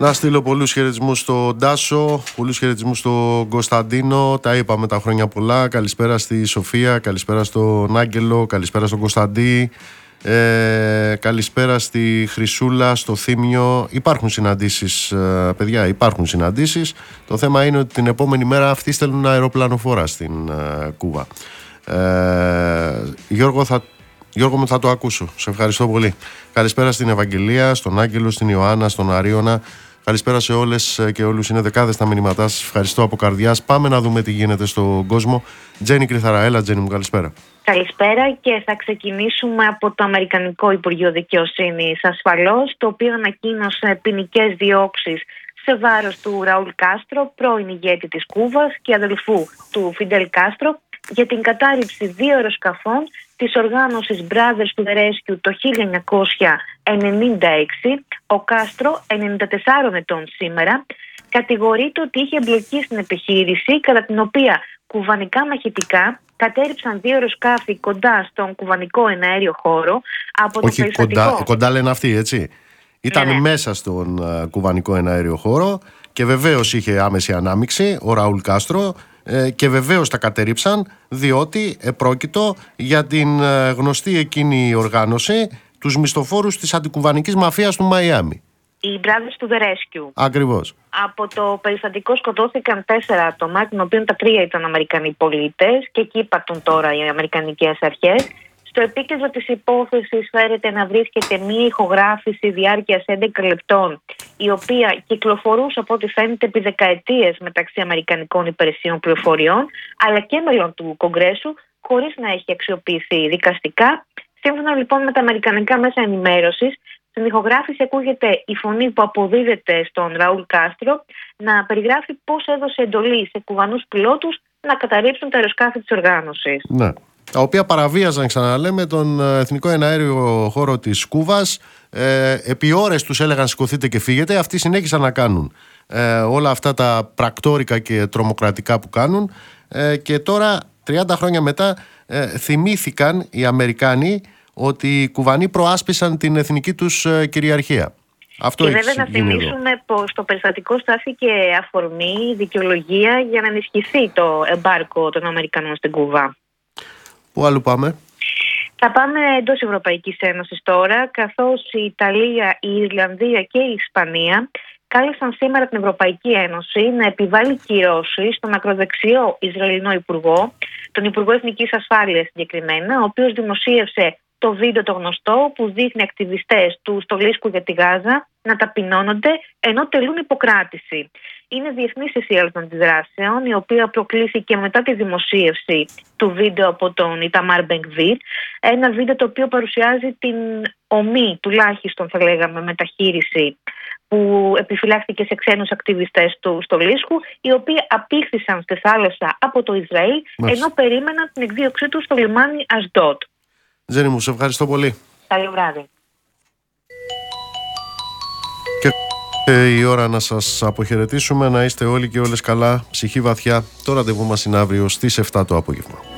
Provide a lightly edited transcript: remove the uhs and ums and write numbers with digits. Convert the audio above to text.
Να στείλω πολλούς χαιρετισμούς στον Τάσο, πολλούς χαιρετισμούς στον Κωνσταντίνο. Τα είπαμε τα χρόνια πολλά. Καλησπέρα στη Σοφία, καλησπέρα στον Άγγελο, καλησπέρα στον Κωνσταντί. Καλησπέρα στη Χρυσούλα, στο Θήμιο. Υπάρχουν συναντήσεις, παιδιά, υπάρχουν συναντήσεις. Το θέμα είναι ότι την επόμενη μέρα αυτοί στέλνουν αεροπλανοφόρα στην Κούβα. Γιώργο μου, θα το ακούσω. Σε ευχαριστώ πολύ. Καλησπέρα στην Ευαγγελία, στον Άγγελο, στην Ιωάννα, στον Αρίωνα. Καλησπέρα σε όλες και όλους. Είναι δεκάδες τα μηνύματά σας. Ευχαριστώ από καρδιάς. Πάμε να δούμε τι γίνεται στον κόσμο. Τζένι Κρυθαρά, έλα Τζένι μου, καλησπέρα. Καλησπέρα και θα ξεκινήσουμε από το Αμερικανικό Υπουργείο Δικαιοσύνης ασφαλώς, το οποίο ανακοίνωσε ποινικές διώξεις σε βάρος του Ραούλ Κάστρο, πρώην ηγέτη της Κούβας και αδελφού του Φιντέλ Κάστρο, για την κατάρριψη 2 αεροσκαφών της οργάνωσης Brothers to the Rescue το 1996. Ο Κάστρο, 94 ετών σήμερα, κατηγορείται ότι είχε εμπλοκή στην επιχείρηση κατά την οποία κουβανικά μαχητικά κατέριψαν 2 αεροσκάφη κοντά στον κουβανικό εναέριο χώρο από το περιστατικό. Κοντά λένε αυτοί, έτσι. Ήταν μέσα στον κουβανικό εναέριο χώρο και βεβαίως είχε άμεση ανάμειξη ο Ραούλ Κάστρο και βεβαίως τα κατέριψαν διότι επρόκειτο για την γνωστή εκείνη οργάνωση, τους μισθοφόρους της αντικουβανικής μαφίας του Μαϊάμι. Οι Brothers to the Rescue. Ακριβώς. Από το περιστατικό σκοτώθηκαν 4 άτομα, των οποίων τα 3 ήταν Αμερικανοί πολίτες και εκεί υπατούν τώρα οι αμερικανικές αρχές. Στο επίκεντρο της υπόθεσης φέρεται να βρίσκεται μία ηχογράφηση διάρκειας 11 λεπτών, η οποία κυκλοφορούσε από ό,τι φαίνεται επί δεκαετίες μεταξύ Αμερικανικών υπηρεσιών πληροφοριών, αλλά και μελών του Κογκρέσου, χωρίς να έχει αξιοποιηθεί δικαστικά. Σύμφωνα λοιπόν με τα αμερικανικά μέσα ενημέρωσης, στην ηχογράφηση ακούγεται η φωνή που αποδίδεται στον Ραούλ Κάστρο να περιγράφει πώς έδωσε εντολή σε κουβανούς πιλότους να καταρρίψουν τα αεροσκάφη της οργάνωσης. Ναι. Τα οποία παραβίαζαν, ξαναλέμε, τον εθνικό εναέριο χώρο της Κούβας. Επί ώρες τους έλεγαν σηκωθείτε και φύγετε. Αυτοί συνέχισαν να κάνουν όλα αυτά τα πρακτόρικα και τρομοκρατικά που κάνουν. Και τώρα, 30 χρόνια μετά, θυμήθηκαν οι Αμερικάνοι ότι οι Κουβανοί προάσπισαν την εθνική τους κυριαρχία. Αυτό και βέβαια να θυμίσουμε πως το περιστατικό στάθηκε αφορμή, δικαιολογία για να ενισχυθεί το εμπάρκο των Αμερικανών στην Κούβα. Πού αλλού πάμε? Θα πάμε εντός Ευρωπαϊκής Ένωσης τώρα, καθώς η Ιταλία, η Ιρλανδία και η Ισπανία κάλεσαν σήμερα την Ευρωπαϊκή Ένωση να επιβάλλει κυρώσεις στον ακροδεξιό Ισραηλινό Υπουργό, τον Υπουργό Εθνικής Ασφάλειας συγκεκριμένα, ο οποίος δημοσίευσε το βίντεο το γνωστό που δείχνει ακτιβιστές του στολίσκου για τη Γάζα να ταπεινώνονται ενώ τελούν υποκράτηση. Είναι διεθνής η σειρά των αντιδράσεων, η οποία προκλήθηκε μετά τη δημοσίευση του βίντεο από τον Ιταμάρ Μπενγκβίρ. Ένα βίντεο το οποίο παρουσιάζει την ομή, τουλάχιστον θα λέγαμε, μεταχείριση που επιφυλάχθηκε σε ξένους ακτιβιστές του στολίσκου, οι οποίοι απήχθησαν στη θάλασσα από το Ισραήλ, ενώ περίμεναν την εκδίωξή του στο λιμάνι Ασντότ. Τζένι μου, σε ευχαριστώ πολύ. Καλό βράδυ. Και η ώρα να σας αποχαιρετήσουμε, να είστε όλοι και όλες καλά, ψυχή βαθιά. Το ραντεβού μας είναι αύριο στις 7 το απόγευμα.